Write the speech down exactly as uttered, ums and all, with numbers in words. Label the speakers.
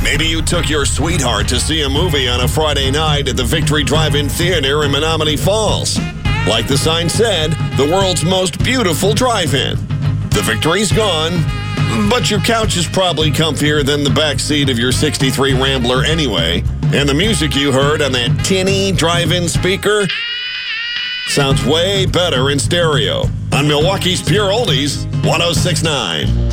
Speaker 1: Maybe you took your sweetheart to see a movie on a Friday night at the Victory Drive-In Theater in Menomonee Falls. Like the sign said, the world's most beautiful drive-in. The Victory's gone, but your couch is probably comfier than the back seat of your sixty-three Rambler anyway. And the music you heard on that tinny drive-in speaker sounds way better in stereo. On Milwaukee's Pure Oldies, one oh six point nine.